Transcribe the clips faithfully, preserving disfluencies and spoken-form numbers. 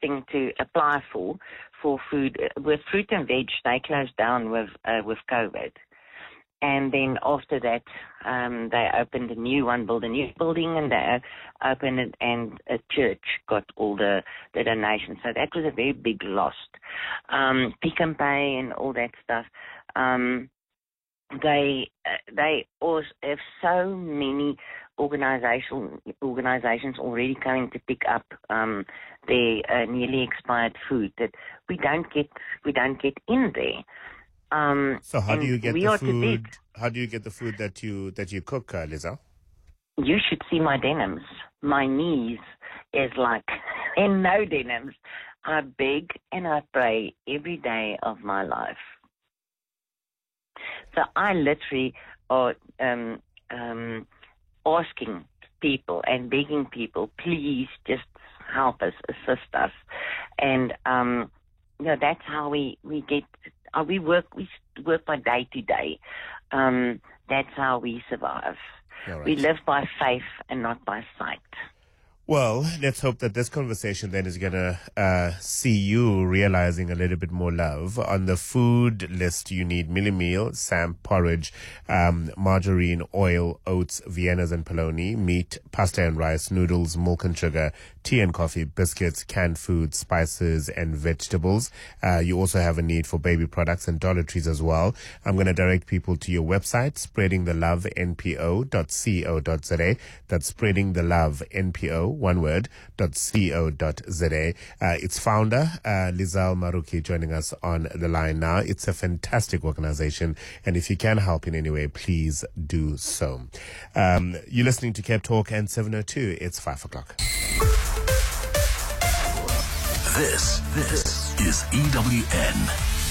thing to apply for, for food. With fruit and veg, they closed down with, uh, with COVID. And then after that, um, they opened a new one, built a new building, and they opened it, and a church got all the, the donations. So that was a very big loss. Um, Pick n Pay and all that stuff. Um, they uh, they also have so many organization organizations already coming to pick up um, their uh, nearly expired food that we don't get we don't get in there. Um, so how do you get the food? Bit, how do you get the food that you that you cook, uh, Liza? You should see my denims. My knees is like, and no denims. I beg and I pray every day of my life. So I literally are um, um, asking people and begging people, please just help us, assist us, and um, you know that's how we we get. Uh, we work we work by day to day. Um, that's how we survive. Right. We live by faith and not by sight. Well, let's hope that this conversation then is going to uh, see you realizing a little bit more love. On the food list, you need Millie Meal, Sam porridge, um, margarine, oil, oats, Viennas and polony, meat, pasta and rice, noodles, milk and sugar, tea and coffee, biscuits, canned food, spices and vegetables. Uh, you also have a need for baby products and toiletries as well. I'm going to direct people to your website, spreading the love N P O dot co dot za. That's spreading the love N P O, one word, dot co dot za. Uh, its founder, uh, Lizelle Maruki, joining us on the line now. It's a fantastic organization, and if you can help in any way, please do so. Um, you're listening to Cape Talk and seven oh two. It's five o'clock. This, this is E W N.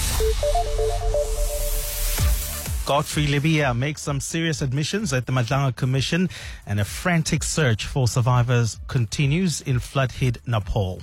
Godfrey Lebeya makes some serious admissions at the Madlanga Commission, and a frantic search for survivors continues in flood-hit Nepal.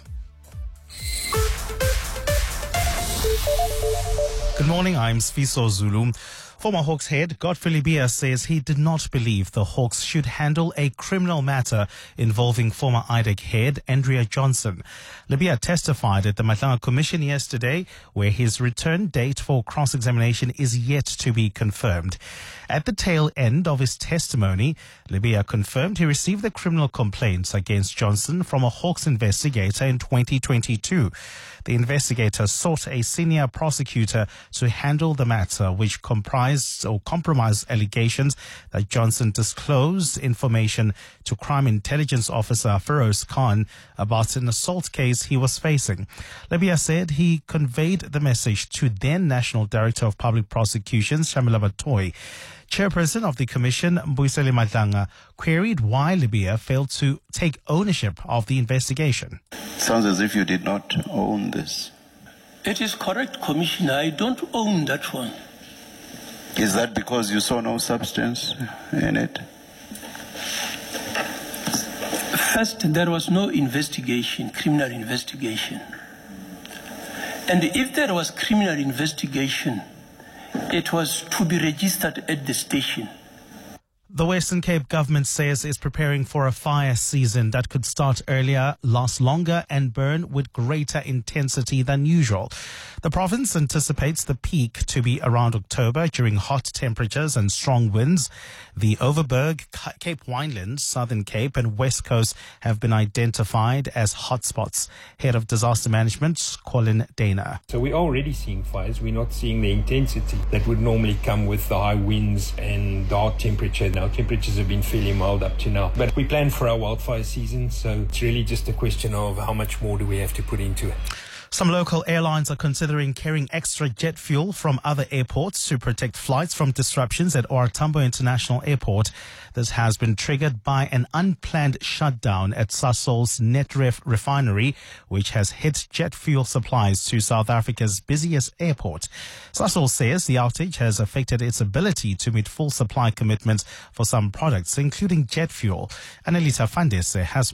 Good morning, I'm Sfiso Zulu. Former Hawks head Godfrey Lebeya says he did not believe the Hawks should handle a criminal matter involving former I D E C head Andrea Johnson. Lebeya testified at the Madlanga Commission yesterday, where his return date for cross-examination is yet to be confirmed. At the tail end of his testimony, Lebeya confirmed he received the criminal complaints against Johnson from a Hawks investigator in twenty twenty-two. The investigator sought a senior prosecutor to handle the matter, which comprised or compromised allegations that Johnson disclosed information to Crime Intelligence Officer Feroz Khan about an assault case he was facing. Lebeya said he conveyed the message to then National Director of Public Prosecutions, Shamila Batoy. Chairperson of the Commission, Mbuyiseni Madlanga, queried why Lebeya failed to take ownership of the investigation. Sounds as if you did not own this. It is correct, Commissioner. I don't own that one. Is that because you saw no substance in it? First, there was no investigation, criminal investigation. And if there was criminal investigation, it was to be registered at the station. The Western Cape government says it's preparing for a fire season that could start earlier, last longer and burn with greater intensity than usual. The province anticipates the peak to be around October during hot temperatures and strong winds. The Overberg, Cape Winelands, Southern Cape and West Coast have been identified as hotspots. Head of Disaster Management, Colin Dana. So we're already seeing fires. We're not seeing the intensity that would normally come with the high winds and the hot temperature. Now temperatures have been fairly mild up to now. But we plan for our wildfire season, so it's really just a question of how much more do we have to put into it. Some local airlines are considering carrying extra jet fuel from other airports to protect flights from disruptions at O R Tambo International Airport. This has been triggered by an unplanned shutdown at Sasol's Netref refinery, which has hit jet fuel supplies to South Africa's busiest airport. Sasol says the outage has affected its ability to meet full supply commitments for some products, including jet fuel. Annalisa Fandese has more.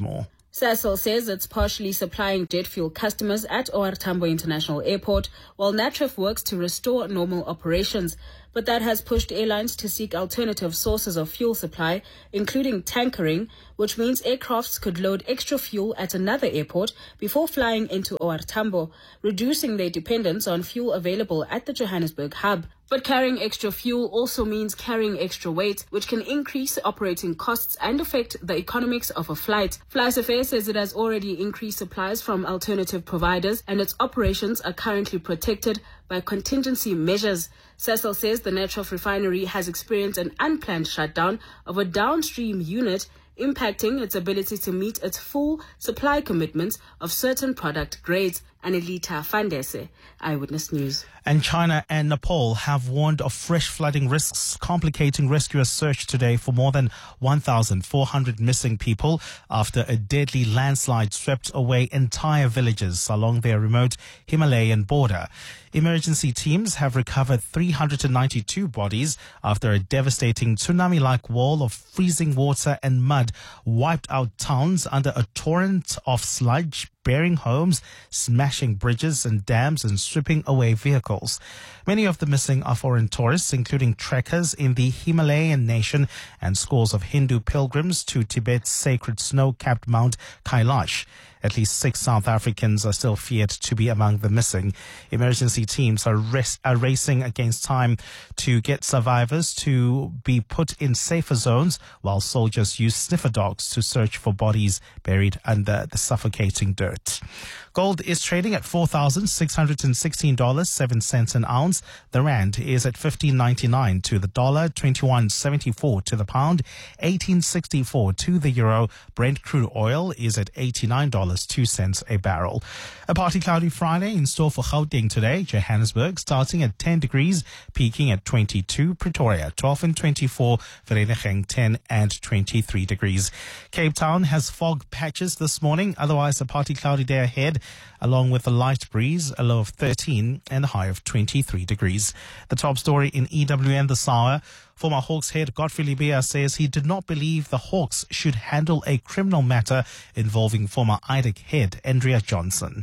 Sasol says it's partially supplying jet fuel customers at O R Tambo International Airport, while Natref works to restore normal operations. But that has pushed airlines to seek alternative sources of fuel supply, including tankering, which means aircrafts could load extra fuel at another airport before flying into O R Tambo, reducing their dependence on fuel available at the Johannesburg hub. But carrying extra fuel also means carrying extra weight, which can increase operating costs and affect the economics of a flight. FlySafair says it has already increased supplies from alternative providers and its operations are currently protected by contingency measures. Sasol says the Natref refinery has experienced an unplanned shutdown of a downstream unit, impacting its ability to meet its full supply commitments of certain product grades. Anelita Fandese, Eyewitness News. And China and Nepal have warned of fresh flooding risks, complicating rescue search today for more than one thousand four hundred missing people after a deadly landslide swept away entire villages along their remote Himalayan border. Emergency teams have recovered three hundred ninety-two bodies after a devastating tsunami-like wall of freezing water and mud wiped out towns under a torrent of sludge, burying homes, smashing bridges and dams and stripping away vehicles. Many of the missing are foreign tourists, including trekkers in the Himalayan nation and scores of Hindu pilgrims to Tibet's sacred snow-capped Mount Kailash. At least six South Africans are still feared to be among the missing. Emergency teams are, res- are racing against time to get survivors to be put in safer zones, while soldiers use sniffer dogs to search for bodies buried under the suffocating dirt. Gold is trading at four thousand six hundred sixteen dollars and seven cents an ounce. The rand is at fifteen ninety-nine to the dollar, twenty-one seventy-four to the pound, eighteen sixty-four to the euro. Brent crude oil is at eighty-nine dollars and two cents a barrel. A partly cloudy Friday in store for Gauteng today. Johannesburg starting at ten degrees, peaking at twenty-two. Pretoria twelve and twenty-four. Vereeniging ten and twenty-three degrees. Cape Town has fog patches this morning. Otherwise, a partly cloudy day ahead, along with a light breeze, a low of thirteen and a high of twenty-three degrees. The top story in E W N this hour. Former Hawks head Godfrey Lebeya says he did not believe the Hawks should handle a criminal matter involving former I D E C head Andrea Johnson.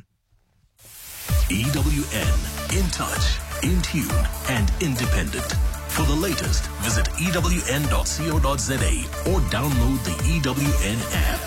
E W N, in touch, in tune and independent. For the latest, visit E W N dot co dot za or download the E W N app.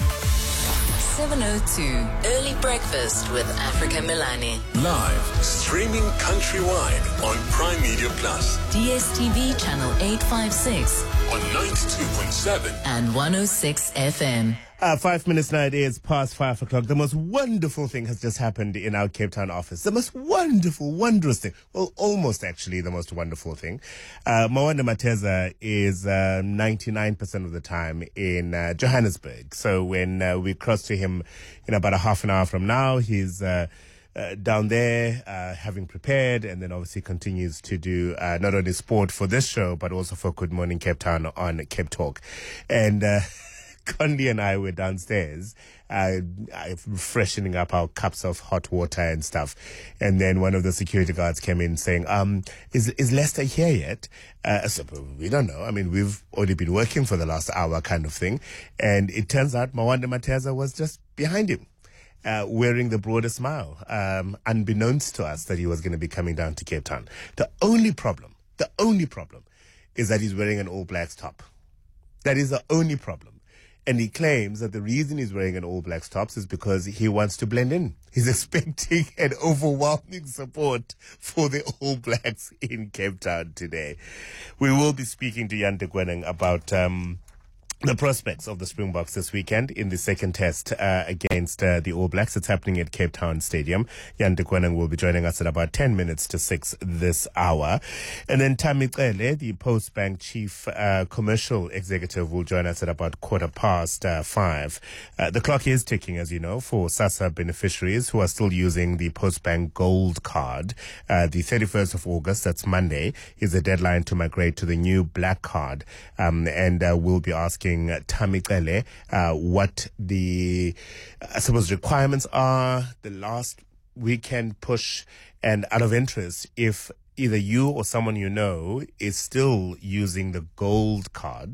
seven oh two, Early Breakfast with Africa Milani. Live, streaming countrywide on Prime Media Plus. D S T V channel eight fifty-six. On ninety-two point seven. And one oh six F M. Uh, five minutes now, it is past five o'clock. The most wonderful thing has just happened in our Cape Town office. The most wonderful, wondrous thing. Well, almost actually the most wonderful thing. Uh, Mawanda Mateza is uh, ninety-nine percent of the time in uh, Johannesburg. So when uh, we cross to him in about a half an hour from now, he's uh, uh, down there uh, having prepared, and then obviously continues to do uh, not only sport for this show, but also for Good Morning Cape Town on Cape Talk. And uh Condi and I were downstairs uh, freshening up our cups of hot water and stuff. And then one of the security guards came in saying, um, is is Lester here yet? Uh, so we don't know. I mean, we've already been working for the last hour kind of thing. And it turns out Mawanda Mateza was just behind him, uh, wearing the broadest smile, um, unbeknownst to us that he was going to be coming down to Cape Town. The only problem, the only problem is that he's wearing an All Blacks top. That is the only problem. And he claims that the reason he's wearing an All Blacks top is because he wants to blend in. He's expecting an overwhelming support for the All Blacks in Cape Town today. We will be speaking to Jan de Koning about um, the prospects of the Springboks this weekend in the second test uh, against uh, the All Blacks. It's happening at Cape Town Stadium. Jan de Koning will be joining us at about ten minutes to six this hour. And then Tammy Cele, the Postbank Chief uh, Commercial Executive, will join us at about quarter past uh, five. Uh, the clock is ticking, as you know, for SASSA beneficiaries who are still using the Postbank Gold Card. Uh, the thirty-first of August, that's Monday, is the deadline to migrate to the new Black Card. Um, and uh, we'll be asking Tammy Cele uh, what the, I suppose, requirements are, the last weekend push, and out of interest, if either you or someone you know is still using the Gold Card,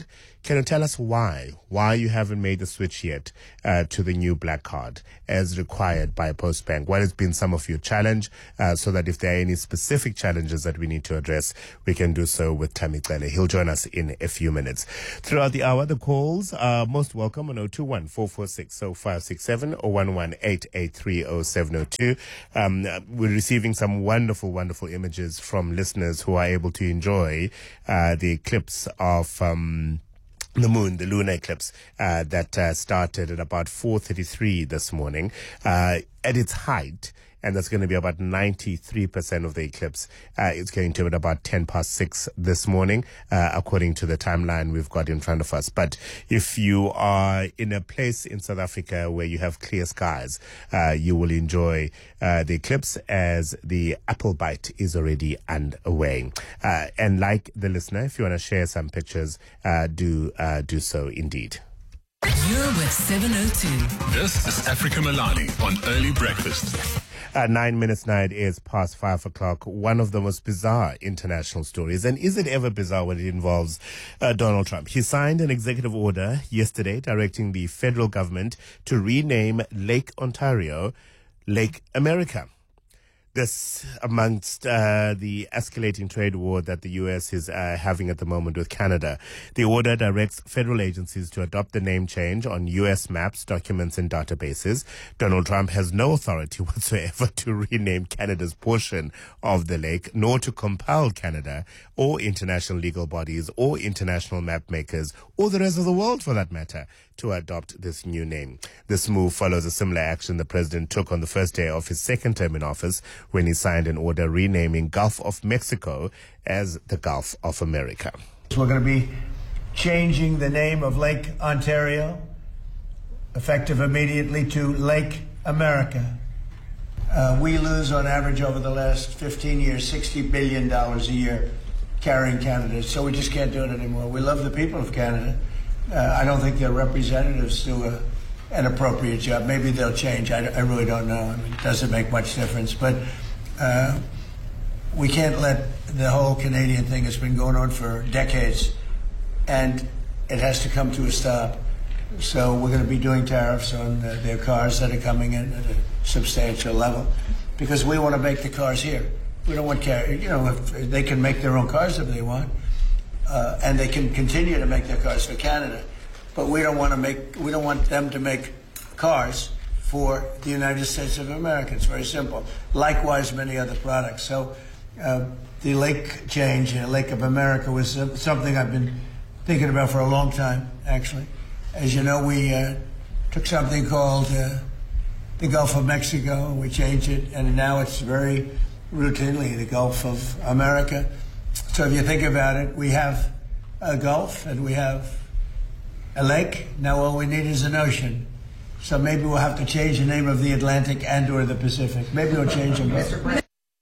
Can you tell us why? Why you haven't made the switch yet uh, to the new black card as required by Postbank? What has been some of your challenge uh, so that if there are any specific challenges that we need to address, we can do so with Tamicele. He'll join us in a few minutes. Throughout the hour, the calls are most welcome on zero two one, four four six, zero five six seven or one one eight eight three zero seven zero two. Um, we're receiving some wonderful, wonderful images from listeners who are able to enjoy uh, the eclipse of Um, the moon, the lunar eclipse, uh, that uh, started at about four thirty-three this morning. Uh, at its height, and that's going to be about ninety-three percent of the eclipse. Uh, it's going to be at about ten past six this morning, uh, according to the timeline we've got in front of us. But if you are in a place in South Africa where you have clear skies, uh, you will enjoy uh, the eclipse as the apple bite is already underway. Uh, and like the listener, if you want to share some pictures, uh, do uh, do so indeed. You're with seven oh two. This is Africa Milani on Early Breakfast. Uh, nine minutes now, it is past five o'clock. One of the most bizarre international stories. And is it ever bizarre when it involves uh, Donald Trump? He signed an executive order yesterday directing the federal government to rename Lake Ontario Lake America. This amongst uh, the escalating trade war that the U S is uh, having at the moment with Canada. The order directs federal agencies to adopt the name change on U S maps, documents, and databases. Donald Trump has no authority whatsoever to rename Canada's portion of the lake, nor to compel Canada or international legal bodies or international map makers or the rest of the world, for that matter, to adopt this new name. This move follows a similar action the president took on the first day of his second term in office when he signed an order renaming Gulf of Mexico as the Gulf of America. We're going to be changing the name of Lake Ontario, effective immediately, to Lake America. Uh, we lose on average over the last fifteen years sixty billion dollars a year carrying Canada, so we just can't do it anymore. We love the people of Canada. Uh, I don't think their representatives do a, an appropriate job. Maybe they'll change. I, I really don't know. I mean, it doesn't make much difference. But uh, we can't let the whole Canadian thing has been going on for decades, and it has to come to a stop. So we're going to be doing tariffs on uh, their cars that are coming in at a substantial level, because we want to make the cars here. We don't want car. You know, if they can make their own cars if they want. Uh, and they can continue to make their cars for Canada, but we don't want to make. We don't want them to make cars for the United States of America. It's very simple. Likewise, many other products. So, uh, the lake change, uh, Lake of America, was uh, something I've been thinking about for a long time. Actually, as you know, we uh, took something called uh, the Gulf of Mexico. We changed it, and now it's very routinely the Gulf of America. So if you think about it, we have a Gulf and we have a lake. Now all we need is an ocean. So maybe we'll have to change the name of the Atlantic and or the Pacific. Maybe we'll change them both.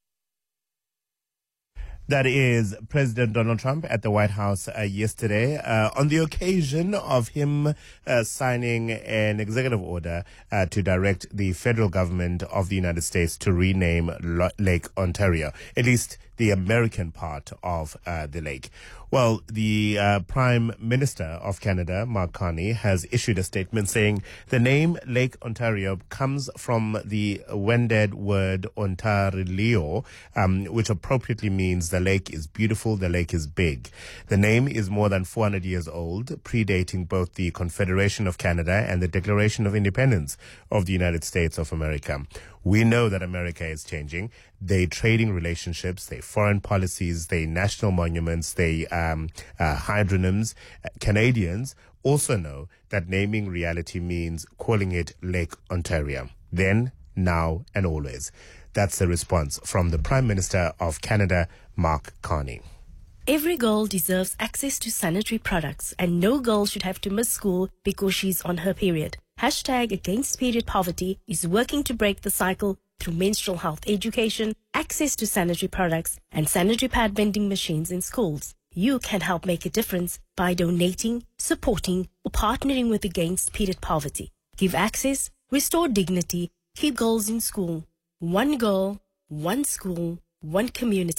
That is President Donald Trump at the White House uh, yesterday uh, on the occasion of him uh, signing an executive order uh, to direct the federal government of the United States to rename Lo- Lake Ontario, at least the American part of uh, the lake. Well, the uh, Prime Minister of Canada, Mark Carney, has issued a statement saying the name Lake Ontario comes from the Wendat word Ontario, um, which appropriately means the lake is beautiful, the lake is big. The name is more than four hundred years old, predating both the Confederation of Canada and the Declaration of Independence of the United States of America. We know that America is changing. They trading relationships, they foreign policies, they national monuments, they um, uh, hydronyms. Uh, Canadians also know that naming reality means calling it Lake Ontario. Then, now, and always. That's the response from the Prime Minister of Canada, Mark Carney. Every girl deserves access to sanitary products, and no girl should have to miss school because she's on her period. Hashtag Against Period Poverty is working to break the cycle through menstrual health education, access to sanitary products, and sanitary pad vending machines in schools. You can help make a difference by donating, supporting, or partnering with Against Period Poverty. Give access, restore dignity, keep girls in school. One girl, one school, one community.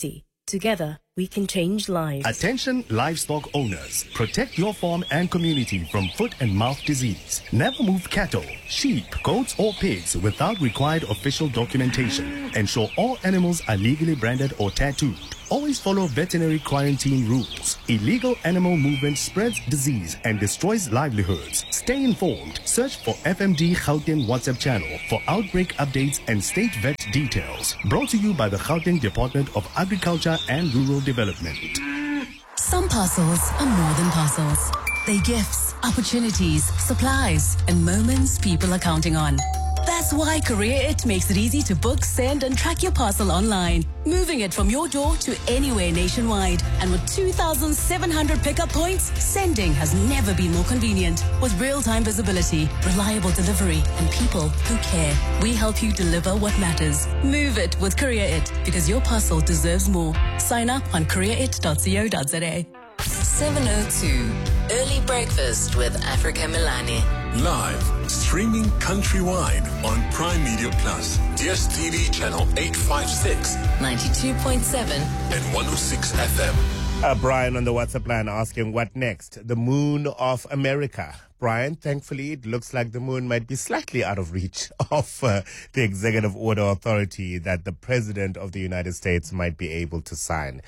Together, we can change lives. Attention livestock owners. Protect your farm and community from foot and mouth disease. Never move cattle, sheep, goats or pigs without required official documentation. Ensure all animals are legally branded or tattooed. Always follow veterinary quarantine rules. Illegal animal movement spreads disease and destroys livelihoods. Stay informed. Search for F M D Gauteng WhatsApp channel for outbreak updates and state vet details. Brought to you by the Gauteng Department of Agriculture and Rural Development. Some parcels are more than parcels. They're gifts, opportunities, supplies, and moments people are counting on. That's why Career It makes it easy to book, send, and track your parcel online, moving it from your door to anywhere nationwide. And with two thousand seven hundred pickup points, sending has never been more convenient. With real-time visibility, reliable delivery, and people who care, we help you deliver what matters. Move it with Career It, because your parcel deserves more. Sign up on career it dot co dot za. seven oh two, Early Breakfast with Africa Milani. Live, streaming countrywide on Prime Media Plus, D S T V channel eight fifty-six, ninety-two point seven, and one oh six F M. Uh, Brian on the WhatsApp line asking what next? The moon of America. Brian, thankfully, it looks like the moon might be slightly out of reach of uh, the executive order authority that the President of the United States might be able to sign.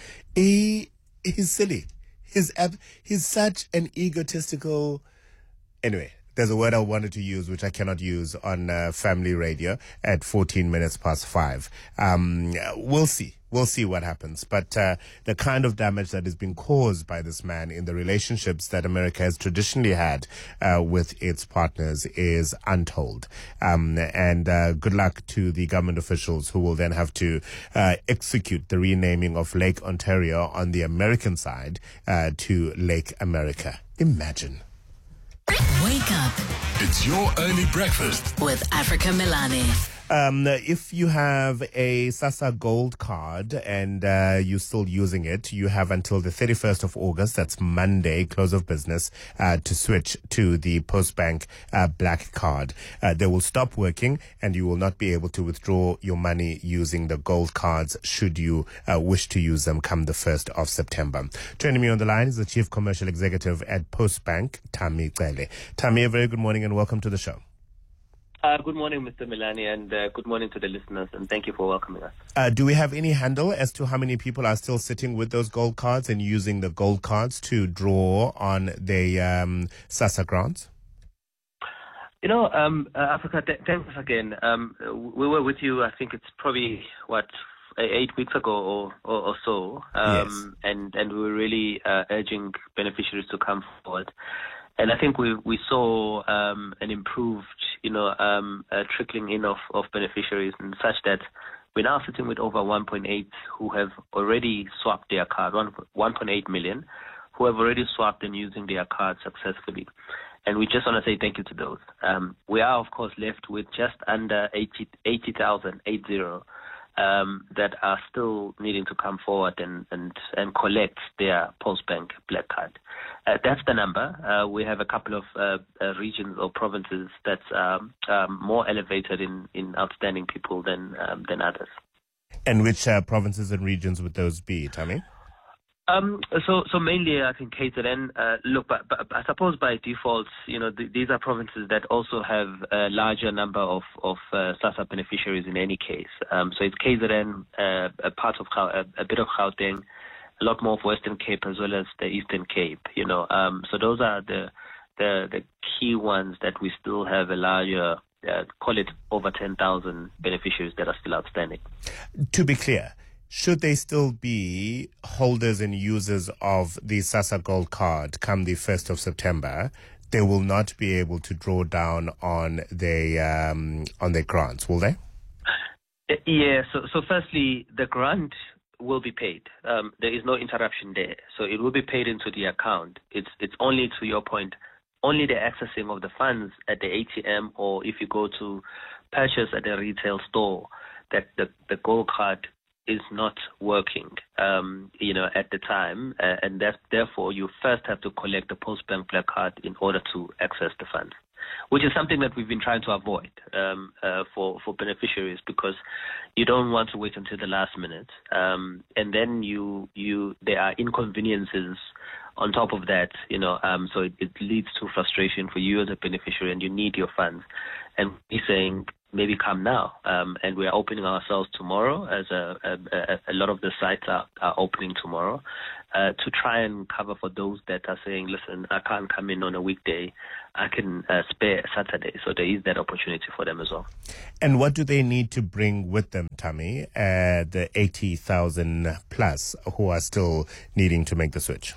He is silly. He's, ab- he's such an egotistical... Anyway, there's a word I wanted to use, which I cannot use on uh, family radio at fourteen minutes past five. Um, we'll see. We'll see what happens. But uh, the kind of damage that has been caused by this man in the relationships that America has traditionally had uh, with its partners is untold. Um, and uh, good luck to the government officials who will then have to uh, execute the renaming of Lake Ontario on the American side uh, to Lake America. Imagine. Wake up. It's your early breakfast with Africa Milani. Um, if you have a SASSA Gold card and uh, you're still using it, you have until the thirty-first of August, that's Monday, close of business, uh, to switch to the Postbank uh, Black Card. Uh, they will stop working and you will not be able to withdraw your money using the Gold cards should you uh, wish to use them come the first of September. Joining me on the line is the Chief Commercial Executive at Postbank, Tami Cele. Tami, a very good morning and welcome to the show. Uh, good morning, Mister Milani, and uh, good morning to the listeners, and thank you for welcoming us. Uh, do we have any handle as to how many people are still sitting with those gold cards and using the gold cards to draw on the um, SASSA grants? You know, um, uh, Africa, th- thanks again. Um, we were with you, I think it's probably, what, eight weeks ago or, or, or so, um, yes. and, and we were really uh, urging beneficiaries to come forward. And I think we we saw um, an improved, you know, um, uh, trickling in of, of beneficiaries, and such that we're now sitting with over one point eight who have already swapped their card, one point eight million, who have already swapped and using their card successfully. And we just want to say thank you to those. Um, we are, of course, left with just under eighty thousand, eight zero, um, that are still needing to come forward and, and, and collect their Postbank Black Card. Uh, that's the number. Uh, we have a couple of uh, uh, regions or provinces that's um, um, more elevated in, in outstanding people than um, than others. And which uh, provinces and regions would those be, Tami? Um, so, so mainly, I think K Z N. Uh, look, but, but I suppose by default, you know, th- these are provinces that also have a larger number of of uh, SASSA beneficiaries in any case. Um, so it's K Z N, uh, a part of a, a bit of Gauteng, a lot more of Western Cape as well as the Eastern Cape. You know, um, so those are the the the key ones that we still have a larger, uh, call it over ten thousand beneficiaries that are still outstanding. To be clear, should they still be holders and users of the SASSA Gold card come the first of September, they will not be able to draw down on their um, on their grants, will they? Yeah. So, so firstly, the grant will be paid. Um, there is no interruption there, so it will be paid into the account. It's it's only, to your point, only the accessing of the funds at the A T M, or if you go to purchase at a retail store, that the the Gold card is not working, um, you know, at the time, uh, and that therefore you first have to collect the Postbank Black Card in order to access the funds. which is something that we've been trying to avoid um, uh, for, for beneficiaries, because you don't want to wait until the last minute. Um, and then you, you, there are inconveniences on top of that, you know, um, so it, it leads to frustration for you as a beneficiary, and you need your funds. And we're saying, maybe come now. Um, and we are opening ourselves tomorrow, as a, a, a lot of the sites are, are opening tomorrow, uh, to try and cover for those that are saying, listen, I can't come in on a weekday, I can uh, spare Saturday. So there is that opportunity for them as well. And what do they need to bring with them, Tammy, uh, the eighty thousand plus who are still needing to make the switch?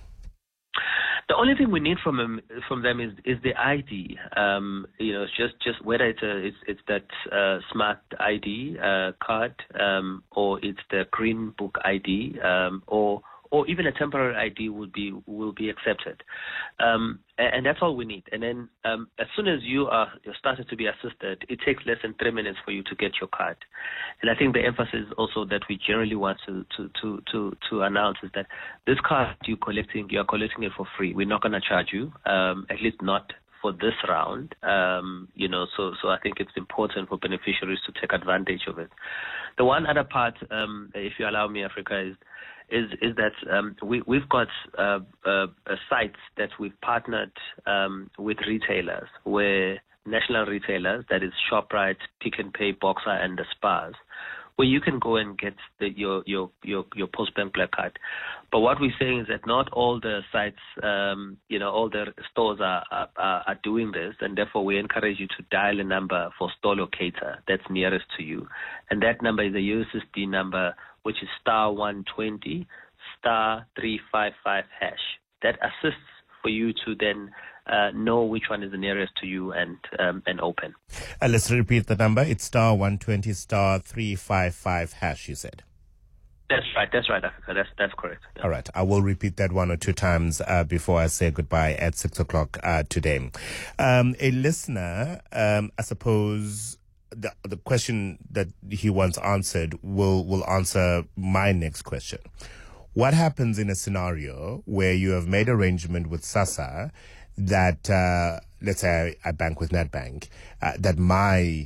The only thing we need from them, from them is is the I D. Um, you know, it's just just whether it's a, it's it's that uh, smart I D uh, card, um, or it's the Green Book I D, um, or or even a temporary I D would be will be accepted, um, and, and that's all we need. And then um, as soon as you are you're started to be assisted, it takes less than three minutes for you to get your card. And I think the emphasis also that we generally want to to to to, to announce is that this card you're collecting, you are collecting it for free. We're not going to charge you, um, at least not for this round. Um, you know, so so I think it's important for beneficiaries to take advantage of it. The one other part, um, if you allow me, Africa, is is is that um, we, we've got uh, uh, uh, sites that we've partnered um, with retailers, where national retailers, that is ShopRite, Pick n Pay, Boxer, and the Spars, where you can go and get the, your your your your Postbank Black Card. But what we're saying is that not all the sites, um, you know, all the stores are, are are doing this, and therefore we encourage you to dial a number for store locator that's nearest to you, and that number is a U S S D number, which is star one twenty star three five five hash. That assists for you to then uh, know which one is the nearest to you and um, and open. Uh, let's repeat the number. It's star one twenty star three five five hash, you said. That's right. That's right, Africa. That's that's correct. Yeah. All right. I will repeat that one or two times uh, before I say goodbye at six o'clock uh, today. Um, a listener, um, I suppose the the question that he wants answered will will answer my next question. What happens in a scenario where you have made arrangement with SASSA that, uh, let's say I, I bank with Nedbank, uh, that my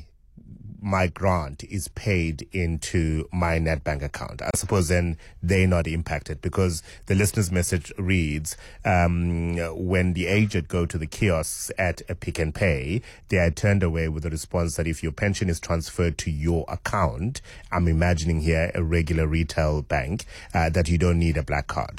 my grant is paid into my Nedbank account? I suppose then they're not impacted, because the listener's message reads, um, when the aged go to the kiosks at a Pick n Pay, they are turned away with the response that if your pension is transferred to your account, I'm imagining here a regular retail bank, uh, that you don't need a black card.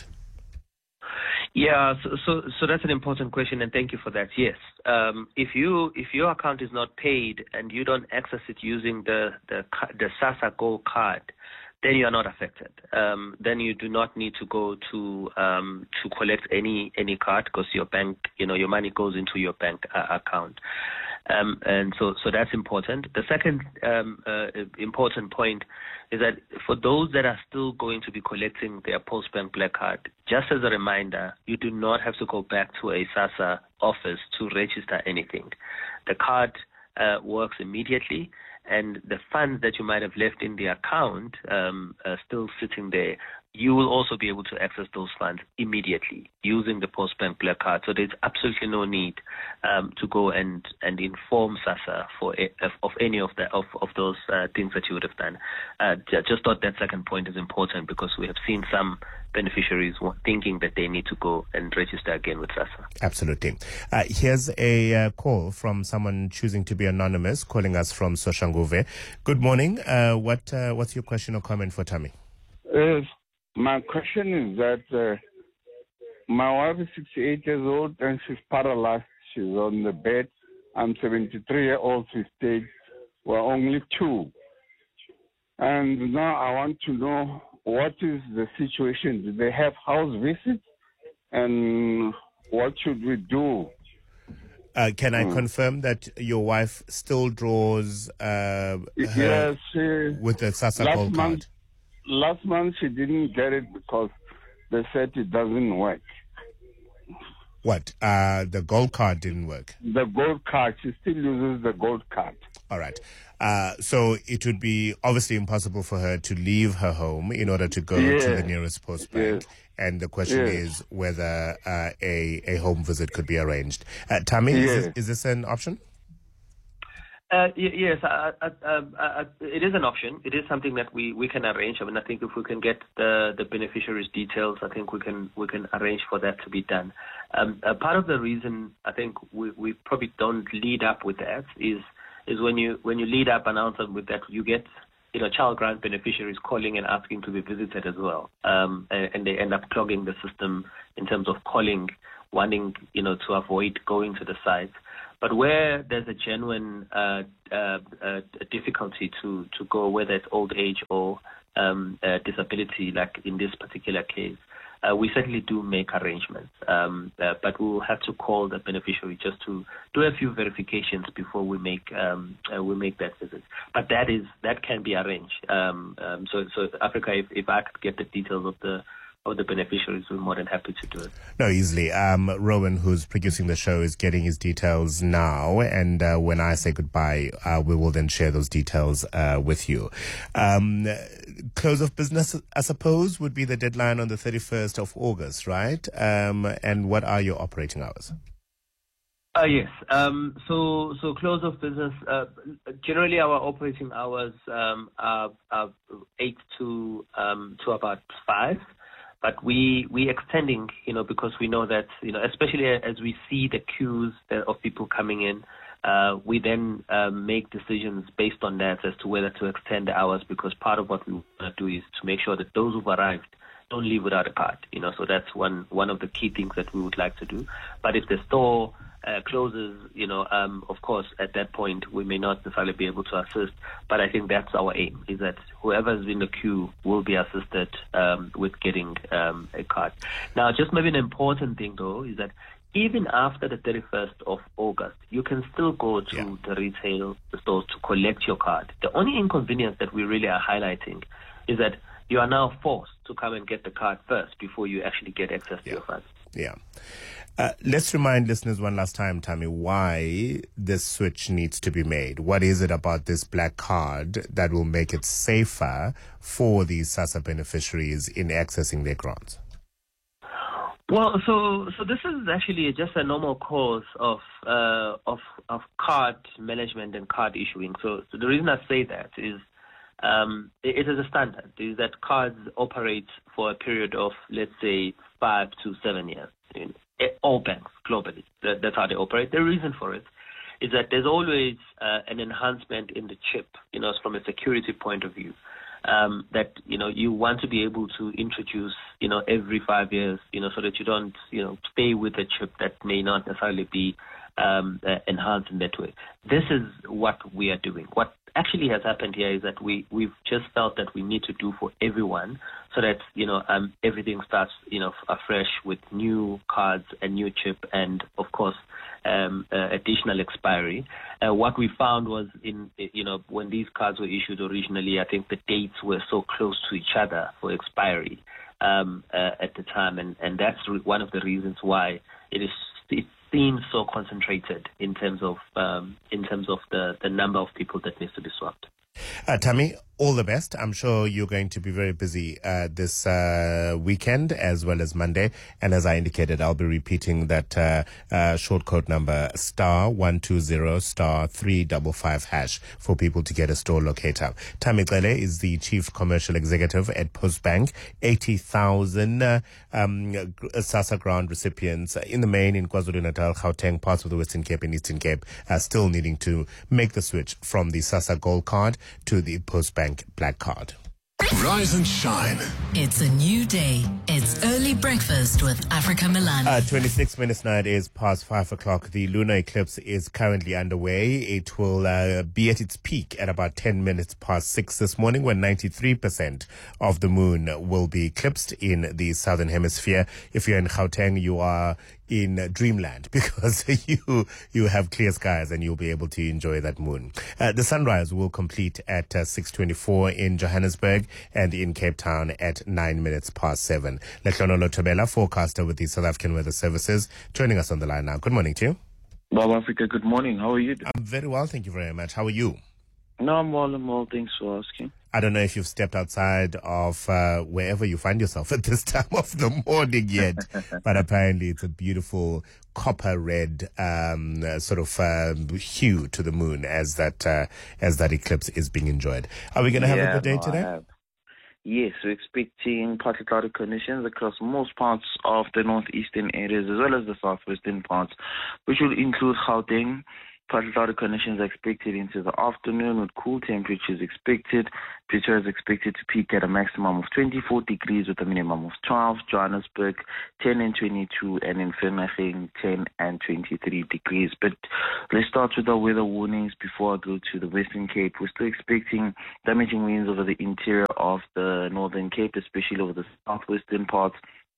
Yeah, so, so so that's an important question, and thank you for that. Yes, um, if you if your account is not paid and you don't access it using the the the SASSA Go card, then you are not affected. Um, then you do not need to go to um, to collect any any card, because your bank, you know, your money goes into your bank uh, account. Um, and so, so that's important. The second um, uh, important point is that for those that are still going to be collecting their Postbank Black Card, just as a reminder, you do not have to go back to a SASSA office to register anything. The card uh, works immediately, and the funds that you might have left in the account um, uh, still sitting there, you will also be able to access those funds immediately using the Postbank Black Card. So there's absolutely no need um, to go and, and inform SASSA for a, of, of any of the of, of those uh, things that you would have done. Uh, just thought that second point is important, because we have seen some beneficiaries thinking that they need to go and register again with SASSA. Absolutely. Uh, here's a uh, call from someone choosing to be anonymous, calling us from Soshanguve. Good morning. Uh, what uh, what's your question or comment for Tammy? Uh, my question is that uh, my wife is sixty-eight years old and she's paralyzed. She's on the bed. I'm seventy-three years old. She's stage. We're only two. And now I want to know, what is the situation? Do they have house visits? And what should we do? Uh, can I hmm. confirm that your wife still draws uh, yes, she, with the SASSA last Gold month, card? Last month she didn't get it because they said it doesn't work. What? Uh, the gold card didn't work? The gold card. She still uses the gold card. All right. Uh, so it would be obviously impossible for her to leave her home in order to go yeah. to the nearest post bank. Yeah. And the question yeah. is whether uh, a, a home visit could be arranged. Uh, Tammy, yeah. is, this, is this an option? Uh, y- yes, uh, uh, uh, uh, it is an option. It is something that we, we can arrange. I mean, I think if we can get the, the beneficiaries' details, I think we can we can arrange for that to be done. Um, uh, part of the reason I think we, we probably don't lead up with that is is when you when you lead up announcement with that, you get you know child grant beneficiaries calling and asking to be visited as well, um, and, and they end up clogging the system in terms of calling, wanting you know to avoid going to the site. But where there's a genuine uh, uh, uh, difficulty to, to go, whether it's old age or um, uh, disability, like in this particular case, uh, we certainly do make arrangements. Um, uh, but we'll have to call the beneficiary just to do a few verifications before we make um, uh, we make that visit. But that is that can be arranged. Um, um, so, so Africa, if, if I could get the details of the of the beneficiaries, we're more than happy to do it. No, easily. Um, Rowan, who's producing the show, is getting his details now. And uh, when I say goodbye, uh, we will then share those details uh, with you. Um, close of business, I suppose, would be the deadline on the thirty-first of August, right? Um, and what are your operating hours? Uh, yes. Um, so, so close of business. Uh, generally, our operating hours um, are, are eight to um, to about five. But we we extending, you know, because we know that, you know, especially as we see the queues of people coming in, uh, we then uh, make decisions based on that as to whether to extend the hours, because part of what we want to do is to make sure that those who've arrived don't leave without a card, you know, so that's one, one of the key things that we would like to do. But if the store uh, closes, you know, um, of course, at that point, we may not necessarily be able to assist, but I think that's our aim, is that whoever's in the queue will be assisted um, with getting um, a card. Now, just maybe an important thing, though, is that even after the thirty-first of August, you can still go to yeah. the retail stores to collect your card. The only inconvenience that we really are highlighting is that you are now forced to come and get the card first before you actually get access to yeah. your funds. Yeah. Uh, let's remind listeners one last time, Tammy, why this switch needs to be made. What is it about this black card that will make it safer for these SASSA beneficiaries in accessing their grants? Well, so so this is actually just a normal course of uh, of of card management and card issuing. So, so the reason I say that is um, it, it is a standard, is that cards operate for a period of, let's say, five to seven years in all banks globally. That, that's how they operate. The reason for it is that there's always uh, an enhancement in the chip, you know, from a security point of view. Um, that, you know, you want to be able to introduce, you know, every five years, you know, so that you don't, you know, stay with a chip that may not necessarily be um, uh, enhanced in that way. This is what we are doing. What actually has happened here is that we, we've just felt that we need to do for everyone so that, you know, um, everything starts, you know, afresh with new cards, a new chip, and, of course, Um, uh, additional expiry. Uh, what we found was, in you know, when these cards were issued originally, I think the dates were so close to each other for expiry um, uh, at the time, and, and that's re- one of the reasons why it is it seems so concentrated in terms of um, in terms of the, the number of people that needs to be swapped. Uh, Tammy, all the best. I'm sure you're going to be very busy uh, this uh, weekend as well as Monday. And as I indicated, I'll be repeating that uh, uh, short code number star one two zero star three five five hash for people to get a store locator. Tammy Cele is the Chief Commercial Executive at Postbank. eighty thousand uh, um, SASSA grant recipients in the main in KwaZulu-Natal, Gauteng, parts of the Western Cape and Eastern Cape are still needing to make the switch from the SASSA Gold Card to the Postbank Black Card. Rise and shine. It's a new day. It's early breakfast with Africa Milani. Uh, twenty-six minutes now, it is past five o'clock. The lunar eclipse is currently underway. It will uh, be at its peak at about ten minutes past six this morning, when ninety-three percent of the moon will be eclipsed in the southern hemisphere. If you're in Gauteng, you are in dreamland, because you you have clear skies and you'll be able to enjoy that moon. Uh, the sunrise will complete at uh, six twenty-four in Johannesburg and in Cape Town at nine minutes past seven. Letlonolo Tobela, forecaster with the South African Weather Services, joining us on the line now. Good morning to you. Bob Africa, good morning. How are you doing? I'm very well, thank you very much. How are you? No, I'm well, I'm well. Thanks for asking. I don't know if you've stepped outside of uh, wherever you find yourself at this time of the morning yet, but apparently it's a beautiful copper red um, uh, sort of uh, hue to the moon as that uh, as that eclipse is being enjoyed. Are we going to have yeah, a good day no, today? Yes, we're expecting partly cloudy conditions across most parts of the northeastern areas as well as the southwestern parts, which will include Gauteng. Partly cloudy conditions are expected into the afternoon with cool temperatures expected. Pretoria is expected to peak at a maximum of twenty-four degrees with a minimum of twelve. Johannesburg, ten and twenty-two, and in Vereeniging, ten and twenty-three degrees. But let's start with our weather warnings before I go to the Western Cape. We're still expecting damaging winds over the interior of the Northern Cape, especially over the southwestern parts,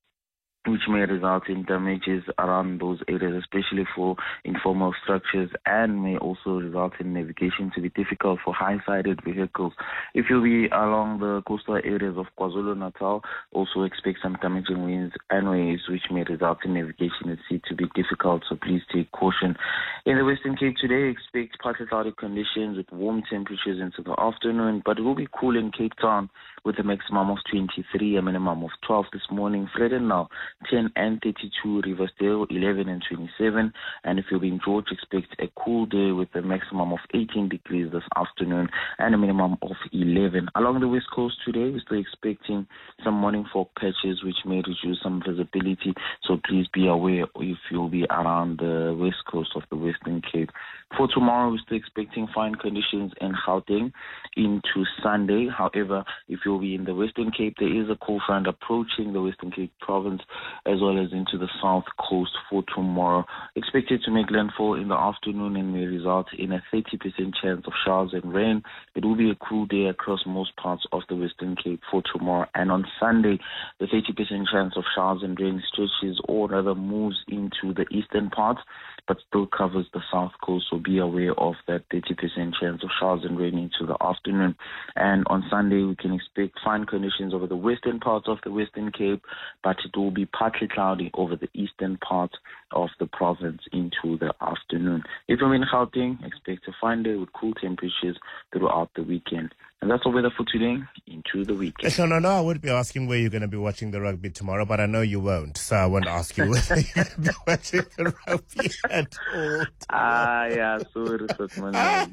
which may result in damages around those areas, especially for informal structures, and may also result in navigation to be difficult for high-sided vehicles. If you'll be along the coastal areas of KwaZulu-Natal, also expect some damaging winds and waves, which may result in navigation at sea to be difficult, so please take caution. In the Western Cape today, expect partly cloudy conditions with warm temperatures into the afternoon, but it will be cool in Cape Town with a maximum of twenty-three, a minimum of twelve this morning. Fredenau, ten and thirty-two, Riversdale, eleven and twenty-seven. And if you're in George, expect a cool day with a maximum of eighteen degrees this afternoon and a minimum of eleven. Along the west coast today, we're still expecting some morning fog patches which may reduce some visibility. So please be aware if you'll be around the west coast of the Western Cape. For tomorrow, we're still expecting fine conditions in Gauteng into Sunday. However, if you'll be in the Western Cape, there is a cold front approaching the Western Cape province as well as into the south coast for tomorrow. Expected to make landfall in the afternoon and may result in a thirty percent chance of showers and rain. It will be a cool day across most parts of the Western Cape for tomorrow. And on Sunday, the thirty percent chance of showers and rain stretches or rather moves into the eastern parts, but still covers the south coast. So be aware of that thirty percent chance of showers and rain into the afternoon. And on Sunday, we can expect fine conditions over the western parts of the Western Cape, but it will be partly cloudy over the eastern part of the province into the afternoon. If you're in Gauteng, expect a fine day with cool temperatures throughout the weekend. And that's all weather for today into the weekend. No, no, no. I would be asking where you're going to be watching the rugby tomorrow, but I know you won't. So I won't ask you whether you're going to be watching the rugby at all. Ah, yeah, sorry, man.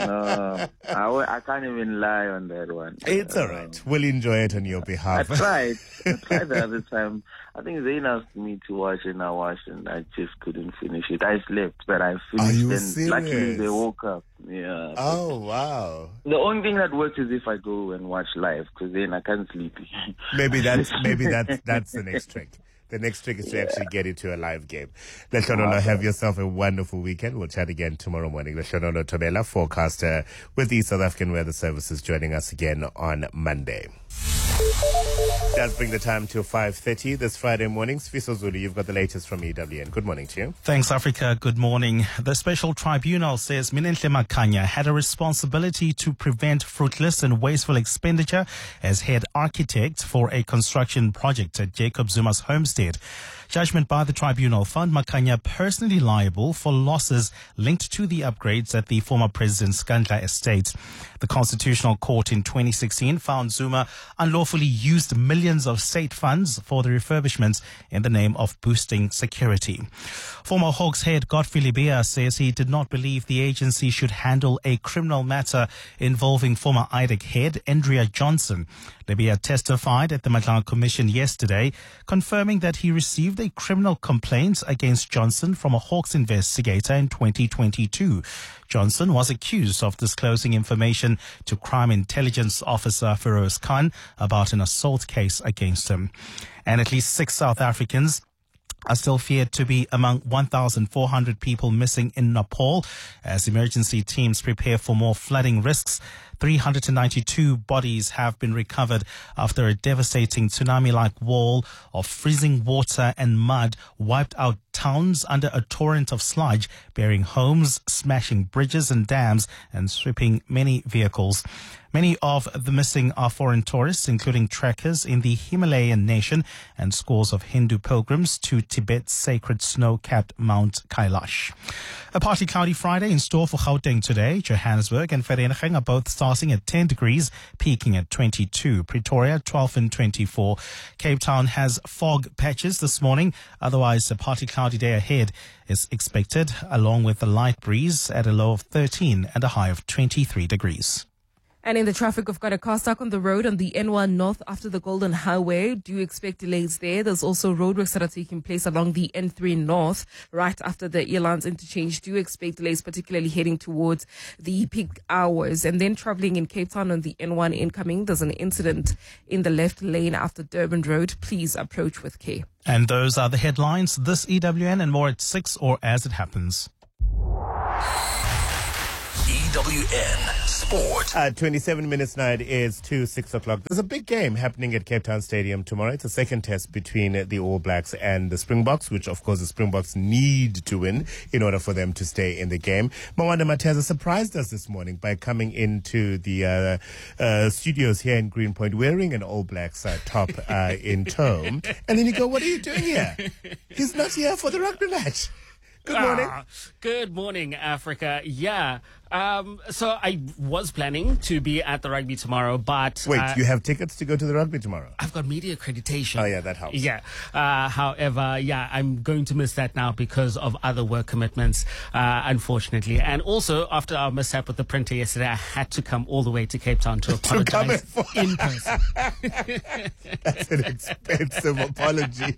No, I, w- I can't even lie on that one. It's all right. We'll enjoy it on your behalf. I tried. I tried the other time. I think Zayn asked me to watch it and I watched and I just couldn't finish it. I slept, but I finished. Are you and serious? Luckily, they woke up. Yeah. Oh, wow. The only thing that works is if I go and watch live, because then I can't sleep. Maybe that's maybe that's that's the next trick. The next trick is to yeah. actually get into a live game. Leshonono, have yourself a wonderful weekend. We'll chat again tomorrow morning. Leshonono Thobela, forecaster with the South African Weather Services, joining us again on Monday. Does bring the time to five thirty this Friday morning. Sfiso Zulu, you've got the latest from E W N. Good morning to you. Thanks, Africa. Good morning. The special tribunal says Minenhle Makhanya had a responsibility to prevent fruitless and wasteful expenditure as head architect for a construction project at Jacob Zuma's homestead. Judgment by the tribunal found Makhanya personally liable for losses linked to the upgrades at the former president's Nkandla estate. The Constitutional Court in twenty sixteen found Zuma unlawfully used millions of state funds for the refurbishments in the name of boosting security. Former Hawks head Godfrey Lebeya says he did not believe the agency should handle a criminal matter involving former I D E C head Andrea Johnson. Lebeya testified at the Madlang Commission yesterday, confirming that he received a criminal complaint against Johnson from a Hawks investigator in twenty twenty-two. Johnson was accused of disclosing information to Crime Intelligence Officer Feroz Khan about an assault case against him. And at least six South Africans are still feared to be among one thousand four hundred people missing in Nepal as emergency teams prepare for more flooding risks. three hundred ninety-two bodies have been recovered after a devastating tsunami-like wall of freezing water and mud wiped out towns under a torrent of sludge, burying homes, smashing bridges and dams, and sweeping many vehicles. Many of the missing are foreign tourists, including trekkers in the Himalayan nation and scores of Hindu pilgrims to Tibet's sacred snow-capped Mount Kailash. A partly cloudy Friday in store for Gauteng today. Johannesburg and Vereeniging are both starting at ten degrees, peaking at twenty-two. Pretoria, twelve and twenty-four. Cape Town has fog patches this morning. Otherwise, a partly cloudy day ahead is expected, along with a light breeze at a low of thirteen and a high of twenty-three degrees. And in the traffic, we've got a car stuck on the road on the N one North after the Golden Highway. Do expect delays there. There's also roadworks that are taking place along the N three North right after the Elands interchange. Do expect delays, particularly heading towards the peak hours. And then traveling in Cape Town on the N one incoming, there's an incident in the left lane after Durban Road. Please approach with care. And those are the headlines. This E W N and more at six or as it happens. E W N Sport. Uh, twenty-seven minutes now, it is to six o'clock. There's a big game happening at Cape Town Stadium tomorrow. It's a second test between uh, the All Blacks and the Springboks, which of course the Springboks need to win in order for them to stay in the game. Mawanda Mateza surprised us this morning by coming into the uh, uh, studios here in Greenpoint wearing an All Blacks uh, top uh, in tow. And then you go, what are you doing here? He's not here for the rugby match. Good morning. Ah, good morning, Africa. Yeah. Um, so I was planning to be at the rugby tomorrow, but... Wait, uh, you have tickets to go to the rugby tomorrow? I've got media accreditation. Oh, yeah, that helps. Yeah. Uh, however, yeah, I'm going to miss that now because of other work commitments, uh, unfortunately. And also, after our mishap with the printer yesterday, I had to come all the way to Cape Town to apologize for- in person. That's an expensive apology.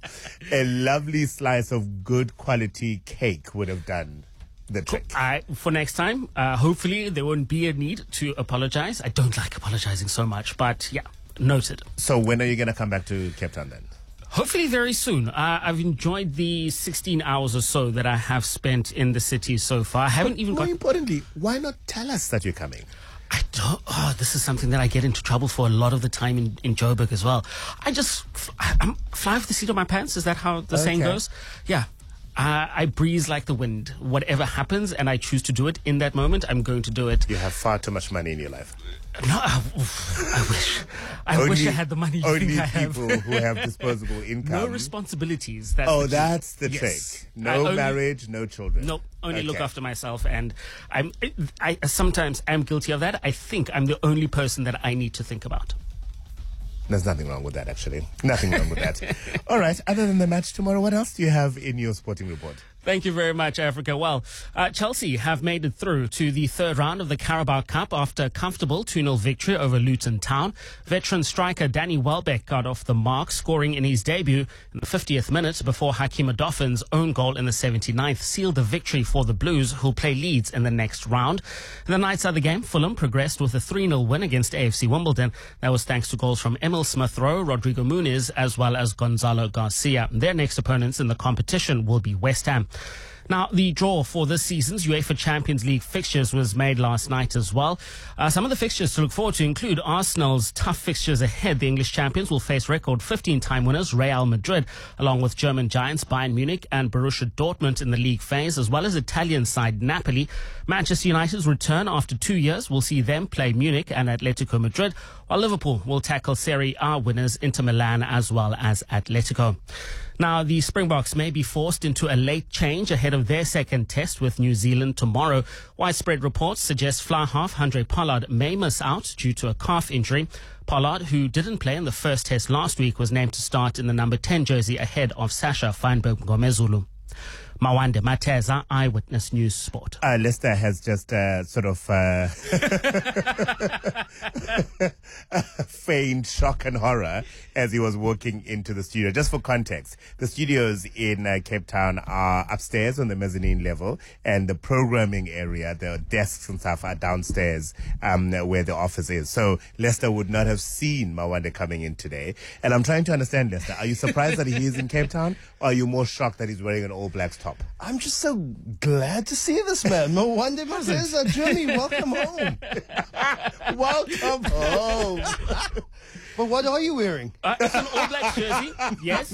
A lovely slice of good quality cake would have done the trick. I, for next time, uh, hopefully there won't be a need to apologize. I don't like apologizing so much, but yeah, noted. So when are you going to come back to Cape Town then? Hopefully very soon. Uh, I've enjoyed the sixteen hours or so that I have spent in the city so far. I haven't but even more got... importantly, why not tell us that you're coming? I don't... Oh, this is something that I get into trouble for a lot of the time in, in Joburg as well. I just... I, I'm fly off the seat of my pants. Is that how the Okay. saying goes? Yeah. Uh, I breeze like the wind. Whatever happens and I choose to do it in that moment, I'm going to do it. You have far too much money in your life. No, I, I wish. I Only- wish I had the money. you only think I have. people who have disposable income. No responsibilities. That's Oh, the key. that's the Yes. trick. I No only- marriage, no children. Nope. Only look Okay. after myself, and I'm. I, I sometimes am guilty of that. I think I'm the only person that I need to think about. There's nothing wrong with that, actually. Nothing wrong with that. All right. Other than the match tomorrow, what else do you have in your sporting report? Thank you very much, Africa. Well, uh, Chelsea have made it through to the third round of the Carabao Cup after a comfortable two nil victory over Luton Town. Veteran striker Danny Welbeck got off the mark, scoring in his debut in the fiftieth minute before Hakeem Adoffin's own goal in the seventy-ninth sealed the victory for the Blues, who'll play Leeds in the next round. In the night side of the game, Fulham progressed with a three nil win against A F C Wimbledon. That was thanks to goals from Emil Smith-Rowe, Rodrigo Muniz, as well as Gonzalo Garcia. Their next opponents in the competition will be West Ham. Now, the draw for this season's UEFA Champions League fixtures was made last night as well. Uh, some of the fixtures to look forward to include Arsenal's tough fixtures ahead. The English champions will face record fifteen-time winners Real Madrid, along with German giants Bayern Munich and Borussia Dortmund in the league phase, as well as Italian side Napoli. Manchester United's return after two years will see them play Munich and Atletico Madrid, while Liverpool will tackle Serie A winners Inter Milan as well as Atletico. Now, the Springboks may be forced into a late change ahead of their second test with New Zealand tomorrow. Widespread reports suggest fly half Handré Pollard may miss out due to a calf injury. Pollard, who didn't play in the first test last week, was named to start in the number ten jersey ahead of Sasha Feinberg-Ngomezulu. Mawanda Mateza, Eyewitness News Sport. Uh, Lester has just uh, sort of uh, feigned shock and horror as he was walking into the studio. Just for context, the studios in uh, Cape Town are upstairs on the mezzanine level, and the programming area, the desks and stuff, are downstairs um, where the office is. So Lester would not have seen Mawanda coming in today. And I'm trying to understand, Lester, are you surprised that he is in Cape Town, or are you more shocked that he's wearing an All Blacks top top. I'm just so glad to see this man. No wonder Mateza, Jimmy, welcome home. Welcome home. But what are you wearing? Uh, it's an All Black jersey, yes.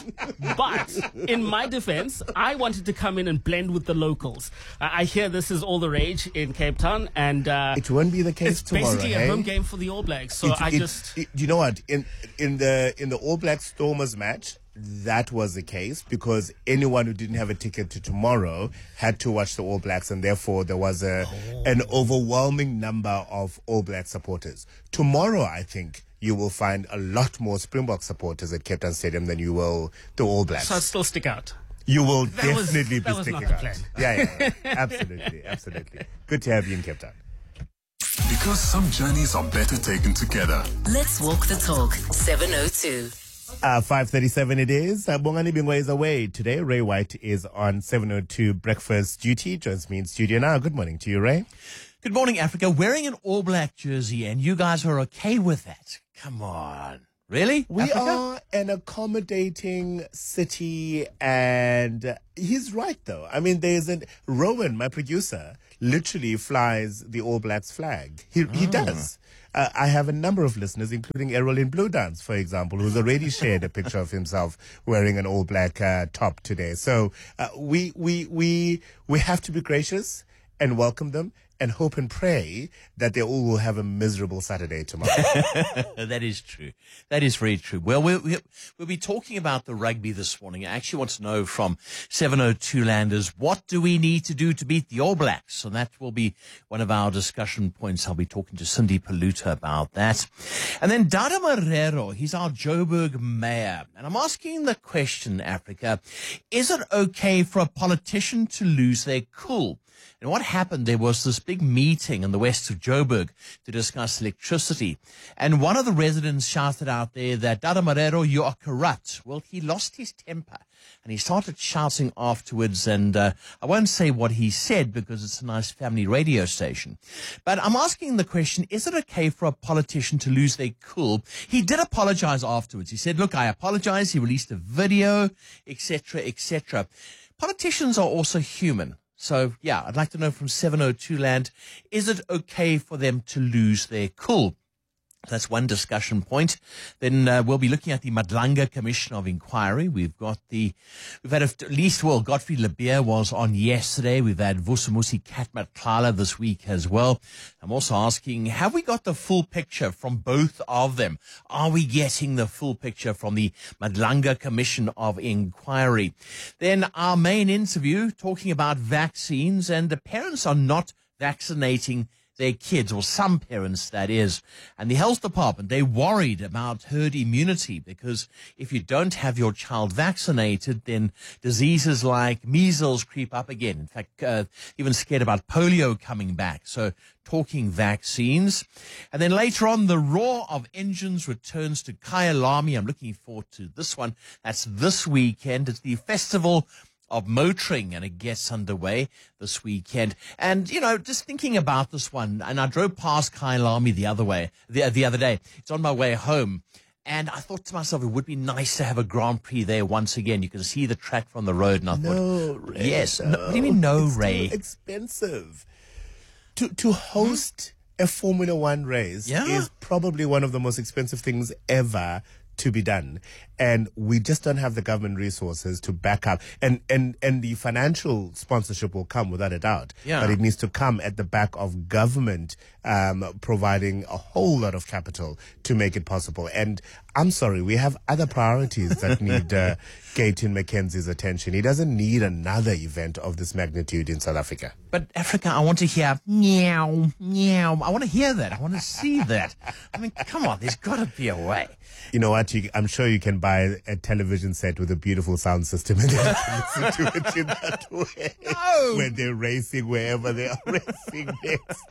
But in my defense, I wanted to come in and blend with the locals. Uh, I hear this is all the rage in Cape Town, and uh, it won't be the case it's tomorrow. Basically, hey? a home game for the All Blacks. So it, I it, just, it, you know what? In in the in the All Black Stormers match, that was the case because anyone who didn't have a ticket to tomorrow had to watch the All Blacks, and therefore there was a oh. an overwhelming number of All Black supporters. Tomorrow, I think you will find a lot more Springbok supporters at Cape Town Stadium than you will the All Blacks. So I'll still stick out. You will that definitely was, be was sticking not the out. plan. Yeah, yeah, yeah. Absolutely, absolutely. Good to have you in Cape Town. Because some journeys are better taken together. Let's walk the talk. seven oh two. Uh, five thirty-seven it is. Uh, Bongani Bingwa is away today. Ray White is on seven oh two breakfast duty. Joins me in studio now. Good morning to you, Ray. Good morning, Africa. Wearing an All Black jersey, and you guys are okay with that? Come on. Really? We Africa? are an accommodating city, and uh, he's right, though. I mean, there's an... Rowan, my producer, literally flies the All Blacks flag. He, oh. he does. Uh, I have a number of listeners, including Errol in Blue Dance, for example, who's already shared a picture of himself wearing an All Black uh, top today. So uh, we, we, we, we have to be gracious and welcome them and hope and pray that they all will have a miserable Saturday tomorrow. That is true. That is very true. Well, we'll, we'll be talking about the rugby this morning. I actually want to know from seven oh two Landers, what do we need to do to beat the All Blacks? So that will be one of our discussion points. I'll be talking to Cindy Paluta about that. And then Dada Marrero, he's our Joburg mayor. And I'm asking the question, Africa, is it okay for a politician to lose their cool? And what happened, there was this big meeting in the west of Joburg to discuss electricity. And one of the residents shouted out there that, Dada Marrero, you are corrupt. Well, he lost his temper and he started shouting afterwards. And uh, I won't say what he said because it's a nice family radio station. But I'm asking the question, is it okay for a politician to lose their cool? He did apologize afterwards. He said, look, I apologize. He released a video, et cetera, et cetera. Politicians are also human. So, yeah, I'd like to know from seven oh two Land, is it okay for them to lose their cool? That's one discussion point. Then uh, we'll be looking at the Madlanga Commission of Inquiry. We've got the, we've had a, at least, well, Godfrey Lebeer was on yesterday. We've had Vusumusi Katmatlala this week as well. I'm also asking, have we got the full picture from both of them? Are we getting the full picture from the Madlanga Commission of Inquiry? Then our main interview talking about vaccines, and the parents are not vaccinating their kids, or some parents, that is. And the health department, they're worried about herd immunity because if you don't have your child vaccinated, then diseases like measles creep up again. In fact, uh, even scared about polio coming back. So talking vaccines. And then later on, the roar of engines returns to Kyalami. I'm looking forward to this one. That's this weekend. It's the festival of motoring, and it gets underway this weekend. And, you know, just thinking about this one, and I drove past Kyalami the other way, the, the other day. It's on my way home. And I thought to myself, it would be nice to have a Grand Prix there once again. You can see the track from the road. And I no, thought, Ray, yes. no. No, what do you mean, no, it's Ray? Too expensive. To, to host a Formula One race yeah. is probably one of the most expensive things ever to be done, and we just don't have the government resources to back up, and and and the financial sponsorship will come without a doubt, yeah. but it needs to come at the back of government um providing a whole lot of capital to make it possible. And I'm sorry, we have other priorities that need uh, Gayton McKenzie's attention. He doesn't need another event of this magnitude in South Africa. But Africa, I want to hear meow, meow. I want to hear that. I want to see that. I mean, come on, there's got to be a way. You know what? You, I'm sure you can buy a television set with a beautiful sound system and then listen to it in that way. No! When they're racing, wherever they are racing next.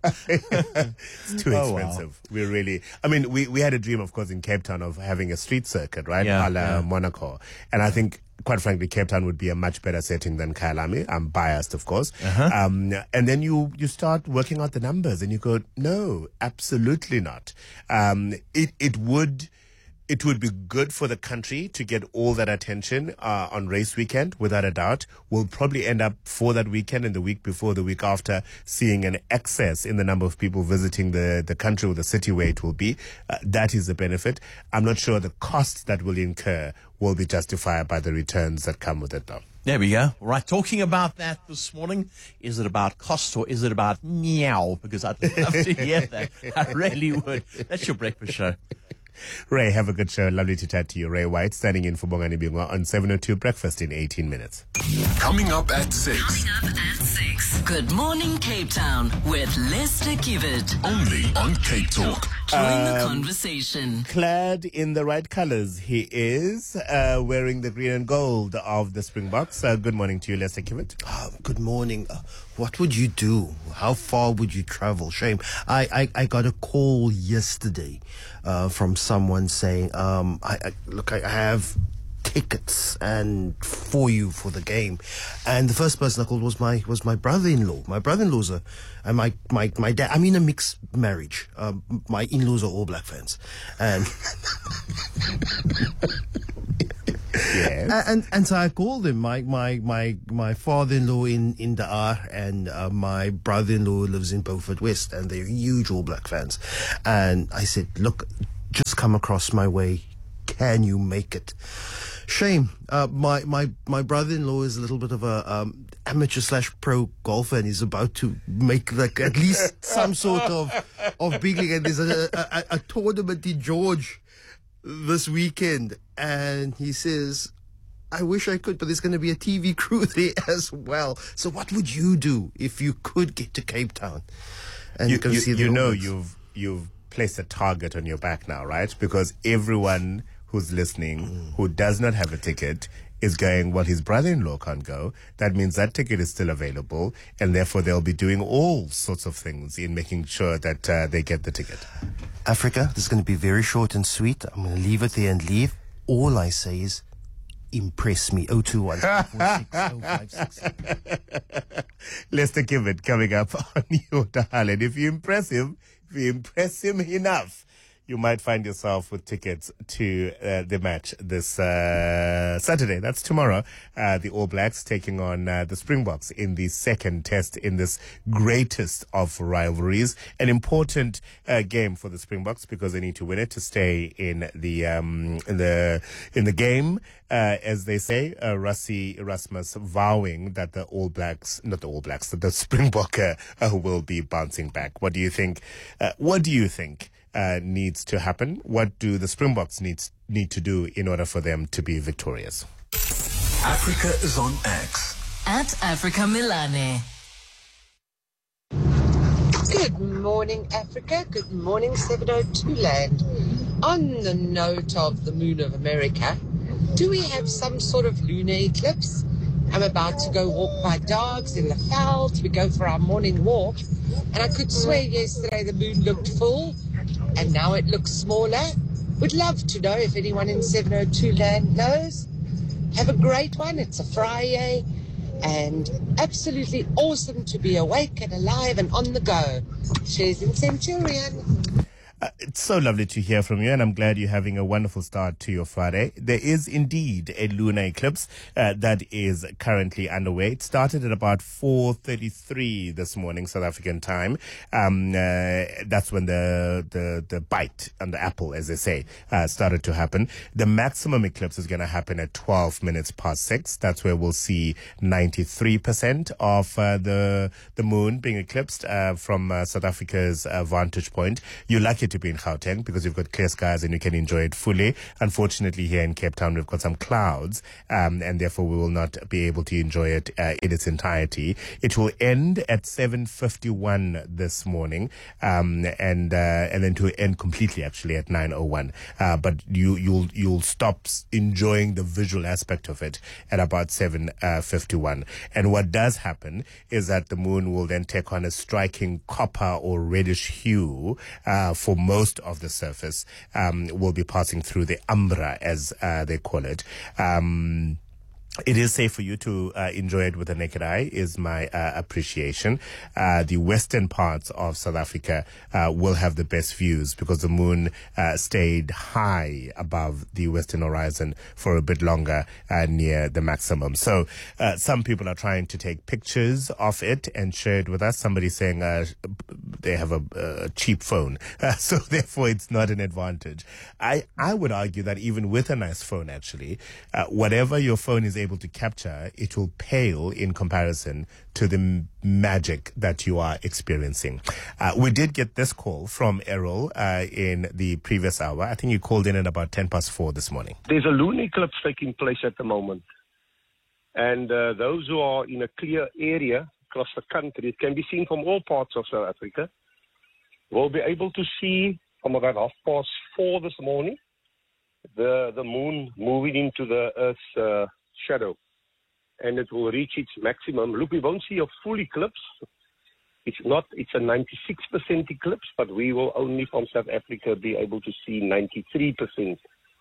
It's too Oh, expensive. Wow. We're really, I mean, we, we had a dream, of course, in Cape Town of having a street circuit, right? Yeah, a la yeah. Monaco. And I think, quite frankly, Cape Town would be a much better setting than Kyalami. I'm biased, of course. Uh-huh. Um, and then you, you start working out the numbers and you go, no, absolutely not. Um, it, it would, it would be good for the country to get all that attention uh, on race weekend, without a doubt. We'll probably end up for that weekend and the week before, the week after, seeing an excess in the number of people visiting the, the country or the city where it will be. Uh, that is the benefit. I'm not sure the costs that will incur will be justified by the returns that come with it, though. There we go. All right, talking about that this morning. Is it about cost or is it about meow? Because I'd love to hear that. I really would. That's your breakfast show. Ray, have a good show. Lovely to chat to you. Ray White, standing in for Bongani Bingwa on seven oh two Breakfast in eighteen minutes. Coming up at six. Coming up at six. Good morning, Cape Town with Lester Kivet. Only on Cape Talk. Join the Um, conversation. Clad in the right colors, he is uh, wearing the green and gold of the Springboks. Uh, good morning to you, Lester Kivet. Uh, good morning. Uh, what would you do? How far would you travel? Shame. I, I, I got a call yesterday uh, from someone saying, um, I, I look, I have tickets and for you for the game, and the first person I called was my was my brother-in-law. My brother-in-law's a and my my my dad. I'm in a mixed marriage. Um, my in-laws are all Black fans, and yes. and and so I called him. My my my my father-in-law in in Daar, and uh, my brother-in-law lives in Beaufort West, and they're huge All Black fans. And I said, look, just come across my way. Can you make it? Shame. Uh, my, my, my brother-in-law is a little bit of a um, amateur slash pro golfer, and he's about to make like at least some sort of of big league. And there's a, a, a tournament in George this weekend, and he says, I wish I could, but there's going to be a T V crew there as well. So what would you do if you could get to Cape Town and You, go you, see the you know All Blacks? you've you've placed a target on your back now, right? Because everyone who's listening Mm. who does not have a ticket is going, well, his brother-in-law can't go. That means that ticket is still available, and therefore they'll be doing all sorts of things in making sure that uh, they get the ticket. Africa, this is going to be very short and sweet. I'm going to leave it there and leave. All I say is, impress me. oh two one four six oh five six. Lester Kivet coming up on your dial. And if you impress him, if you impress him enough, you might find yourself with tickets to uh, the match this uh, Saturday. That's tomorrow. Uh, the All Blacks taking on uh, the Springboks in the second test in this greatest of rivalries. An important uh, game for the Springboks because they need to win it to stay in the um, in the in the game. Uh, as they say, uh, Rassie Erasmus vowing that the All Blacks, not the All Blacks, that the Springbok uh, uh, will be bouncing back. What do you think? Uh, what do you think? Uh, needs to happen? What do the Springboks needs need to do in order for them to be victorious? Africa is on X. At Africa Milane. Good morning, Africa. Good morning, seven oh two land. On the note of the moon of America, do we have some sort of lunar eclipse? I'm about to go walk my dogs in the veld. We go for our morning walk. And I could swear yesterday the moon looked full, and now it looks smaller. Would love to know if anyone in seven oh two land knows. Have a great one. It's a Friday, and absolutely awesome to be awake and alive and on the go. Cheers in Centurion. Uh, it's so lovely to hear from you, and I'm glad you're having a wonderful start to your Friday. There is indeed a lunar eclipse uh, that is currently underway. It started at about four thirty-three this morning, South African time. Um, uh, that's when the, the, the bite on the apple, as they say, uh, started to happen. The maximum eclipse is going to happen at twelve minutes past six. That's where we'll see ninety-three percent of uh, the the moon being eclipsed uh, from uh, South Africa's uh, vantage point. You're lucky to be in Gauteng because you've got clear skies and you can enjoy it fully. Unfortunately, here in Cape Town, we've got some clouds, um, and therefore we will not be able to enjoy it uh, in its entirety. It will end at seven fifty-one this morning, um, and uh, and then to end completely actually at nine oh one. Uh, but you you'll you'll stop enjoying the visual aspect of it at about seven fifty-one. And what does happen is that the moon will then take on a striking copper or reddish hue uh, for most of the surface. Um, will be passing through the umbra, as uh, they call it. Um, it is safe for you to uh, enjoy it with the naked eye, is my uh, appreciation. Uh, the western parts of South Africa uh, will have the best views because the moon uh, stayed high above the western horizon for a bit longer uh, near the maximum. So uh, some people are trying to take pictures of it and share it with us. Somebody saying uh, they have a, a cheap phone, uh, so therefore it's not an advantage. I, I would argue that even with a nice phone, actually, uh, whatever your phone is able to capture, it will pale in comparison to the m- magic that you are experiencing. Uh, we did get this call from Errol uh, in the previous hour. I think you called in at about ten past four this morning. There's a lunar eclipse taking place at the moment. And uh, those who are in a clear area across the country, it can be seen from all parts of South Africa, will be able to see from about half past four this morning, the, the moon moving into the Earth's uh, shadow, and it will reach its maximum. Look, we won't see a full eclipse. It's not, it's a ninety-six percent eclipse, but we will only from South Africa be able to see ninety-three percent.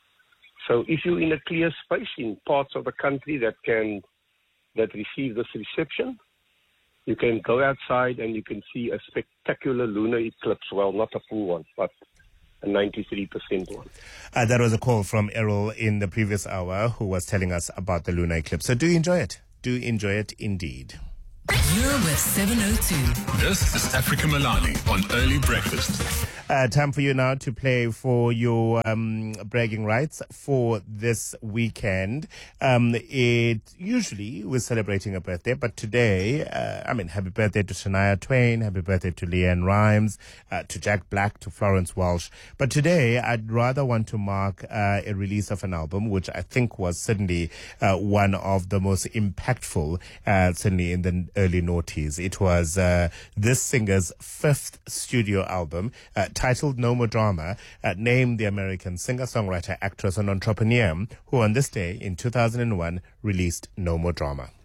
So if you're in a clear space in parts of the country that can, that receive this reception, you can go outside and you can see a spectacular lunar eclipse. Well, not a full one, but a ninety-three percent one. Uh, that was a call from Errol in the previous hour who was telling us about the lunar eclipse. So do enjoy it. Do enjoy it indeed. You're with seven oh two. This is Africa Milani on Early Breakfast. Uh, time for you now to play for your um, bragging rights for this weekend. Um, it usually we're celebrating a birthday, but today, uh, I mean, happy birthday to Shania Twain, happy birthday to Leanne Rimes, uh, to Jack Black, to Florence Walsh. But today, I'd rather want to mark uh, a release of an album, which I think was certainly uh, one of the most impactful, uh, certainly in the early noughties. It was uh, this singer's fifth studio album, uh, titled No More Drama, uh, named the American singer-songwriter, actress, and entrepreneur who on this day in two thousand one released No More Drama.